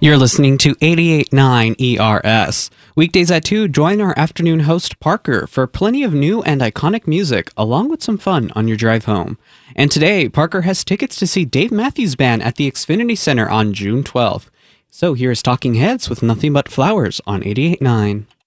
You're listening to 88.9 ERS. Weekdays at 2, join our afternoon host Parker for plenty of new and iconic music, along with some fun on your drive home. And today, Parker has tickets to see Dave Matthews Band at the Xfinity Center on June 12th. So here's Talking Heads with Nothing But Flowers on 88.9.